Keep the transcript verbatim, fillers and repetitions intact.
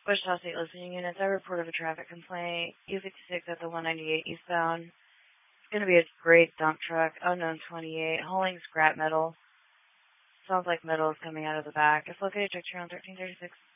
Wichita State listening units, I report of a traffic complaint. U fifty-six at the one ninety-eight eastbound. It's going to be a great dump truck, unknown twenty-eight, hauling scrap metal. Sounds like metal is coming out of the back. It's located at Check on thirteen thirty-six.